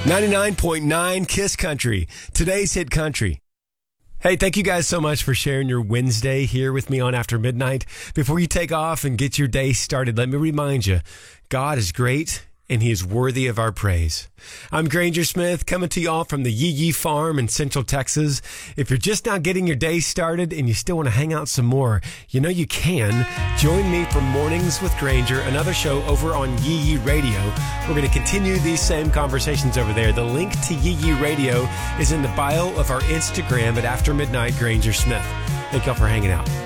99.9 Kiss Country, today's hit country. Hey, thank you guys so much for sharing your Wednesday here with me on After Midnight. Before you take off and get your day started, let me remind you, God is great and He is worthy of our praise. I'm Granger Smith, coming to you all from the Yee Yee Farm in Central Texas. If you're just now getting your day started and you still want to hang out some more, you know you can. Join me for Mornings with Granger, another show over on Yee Yee Radio. We're going to continue these same conversations over there. The link to Yee Yee Radio is in the bio of our Instagram at After Midnight Granger Smith. Thank y'all for hanging out.